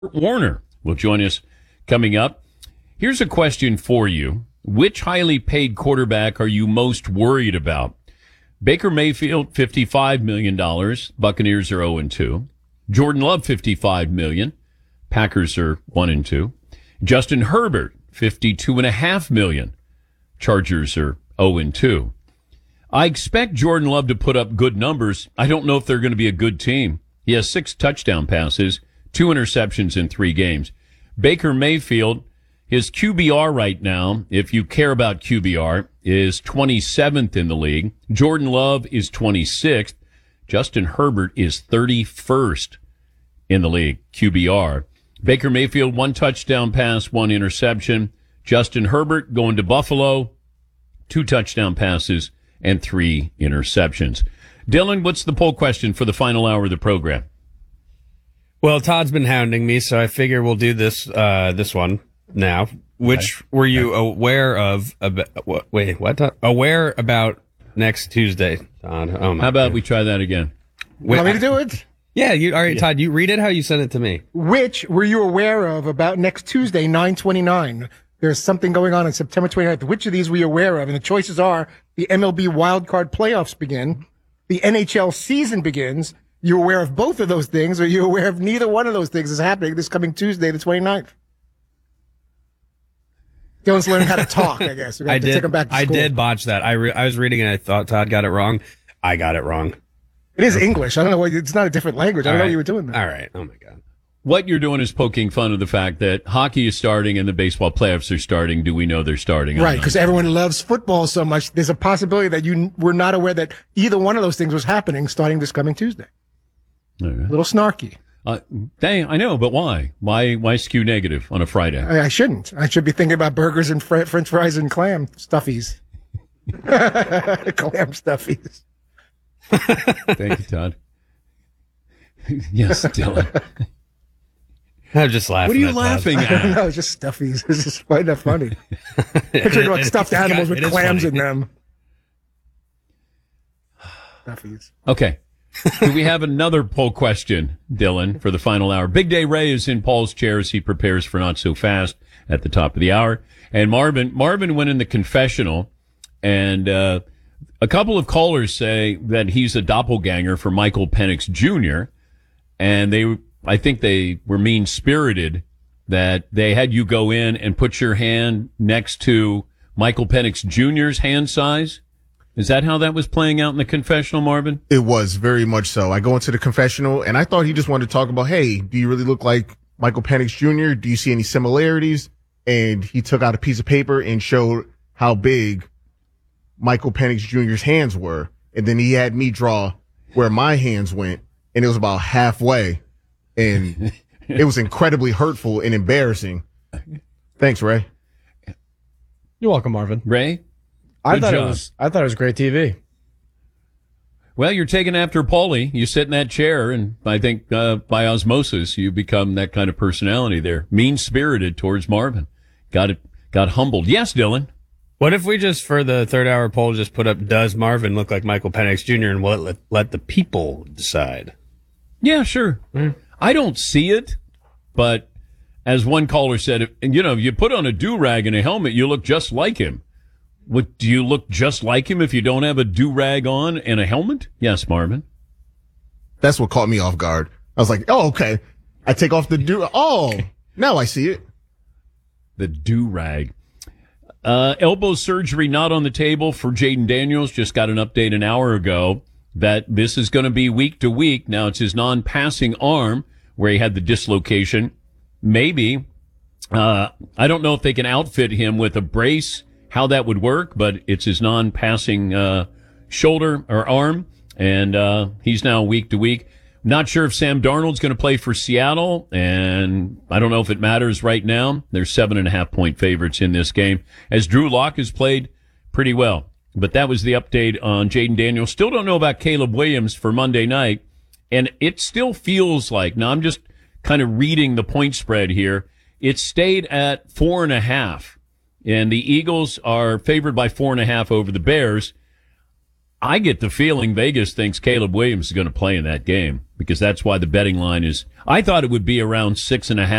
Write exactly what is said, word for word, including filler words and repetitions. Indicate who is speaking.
Speaker 1: Warner will join us coming up. Here's a question for you. Which highly paid quarterback are you most worried about? Baker Mayfield, fifty-five million dollars. Buccaneers are oh and two. Jordan Love, fifty-five million dollars. Packers are one and two. Justin Herbert, fifty-two point five million dollars. Chargers are oh and two. I expect Jordan Love to put up good numbers. I don't know if they're going to be a good team. He has six touchdown passes, two interceptions in three games. Baker Mayfield, his Q B R right now, if you care about Q B R, is twenty-seventh in the league. Jordan Love is twenty-sixth. Justin Herbert is thirty-first in the league, Q B R. Baker Mayfield, one touchdown pass, one interception. Justin Herbert going to Buffalo, two touchdown passes and three interceptions. Dylan, what's the poll question for the final hour of the program?
Speaker 2: Well, Todd's been hounding me, so I figure we'll do this uh, this one now. Which okay. were you aware of? About, wait, what? Todd? Aware about next Tuesday, Todd? Oh my
Speaker 1: How about
Speaker 2: God.
Speaker 1: we try that again?
Speaker 3: Wait, Want me to do it?
Speaker 2: Yeah, you. All right, Todd. You read it how you sent it to me.
Speaker 3: Which were you aware of about next Tuesday, nine twenty-nine? There's something going on on September twenty-ninth. Which of these were you aware of? And the choices are: the M L B wildcard playoffs begin, the N H L season begins. You aware of both of those things, or you aware of neither one of those things is happening this coming Tuesday, the twenty-ninth? Dylan's learning how to talk, I guess.
Speaker 2: I did.
Speaker 3: Take him back to
Speaker 2: I
Speaker 3: school.
Speaker 2: did botch that. I re- I was reading and I thought Todd got it wrong. I got it wrong.
Speaker 3: It is English. I don't know why it's not a different language. I don't
Speaker 2: All
Speaker 3: know
Speaker 2: right.
Speaker 3: what you were doing there.
Speaker 2: All right. Oh my God.
Speaker 1: What you're doing is poking fun of the fact that hockey is starting and the baseball playoffs are starting. Do we know they're starting?
Speaker 3: Right, because everyone loves football so much. There's a possibility that you were not aware that either one of those things was happening starting this coming Tuesday. A
Speaker 1: right.
Speaker 3: little snarky.
Speaker 1: Uh, dang, I know, but why? Why? Why skew negative on a Friday?
Speaker 3: I, I shouldn't. I should be thinking about burgers and fr- French fries and clam stuffies. Clam stuffies.
Speaker 1: Thank you, Todd. Yes, Dylan.
Speaker 2: I'm just laughing.
Speaker 1: What are you
Speaker 2: at
Speaker 1: laughing
Speaker 2: Todd.
Speaker 1: at?
Speaker 3: No, it's just stuffies. It's just quite that funny. Picturing like stuffed animals with clams in them. Stuffies.
Speaker 1: Okay. Do we have another poll question, Dylan, for the final hour? Big Day Ray is in Paul's chair as he prepares for Not So Fast at the top of the hour. And Marvin, Marvin went in the confessional, and uh, a couple of callers say that he's a doppelganger for Michael Penix Junior And they, I think they were mean-spirited that they had you go in and put your hand next to Michael Penix Junior's hand size. Is that how that was playing out in the confessional, Marvin?
Speaker 4: It was very much so. I go into the confessional and I thought he just wanted to talk about, hey, do you really look like Michael Penix Junior? Do you see any similarities? And he took out a piece of paper and showed how big Michael Penix Junior's hands were. And then he had me draw where my hands went, and it was about halfway. And it was incredibly hurtful and embarrassing. Thanks, Ray.
Speaker 5: You're welcome, Marvin.
Speaker 1: Ray?
Speaker 5: I
Speaker 1: Good
Speaker 5: thought
Speaker 1: job.
Speaker 5: it was. I thought it was great T V.
Speaker 1: Well, you're taking after Paulie. You sit in that chair, and I think uh, by osmosis, you become that kind of personality there. Mean-spirited towards Marvin. Got it. Got humbled. Yes, Dylan.
Speaker 2: What if we just, for the third hour poll, just put up, does Marvin look like Michael Penix Junior? And we'll let, let the people decide.
Speaker 1: Yeah, sure. Mm. I don't see it, but as one caller said, and you know, you put on a do-rag and a helmet, you look just like him. What, do you look just like him if you don't have a do-rag on and a helmet? Yes, Marvin.
Speaker 4: That's what caught me off guard. I was like, oh, okay. I take off the do. Oh, now I see it.
Speaker 1: The do-rag. Uh, elbow surgery not on the table for Jaden Daniels. Just got an update an hour ago that this is going to be week to week. Now it's his non-passing arm where he had the dislocation. Maybe. Uh, I don't know if they can outfit him with a brace, how that would work, but it's his non-passing, uh, shoulder or arm. And, uh, he's now week to week. Not sure if Sam Darnold's going to play for Seattle, and I don't know if it matters right now. They're seven and a half point favorites in this game, as Drew Lock has played pretty well. But that was the update on Jaden Daniels. Still don't know about Caleb Williams for Monday night, and it still feels like, now I'm just kind of reading the point spread here, it stayed at four and a half, and the Eagles are favored by four and a half over the Bears. I get the feeling Vegas thinks Caleb Williams is going to play in that game because that's why the betting line is. I thought it would be around six and a half.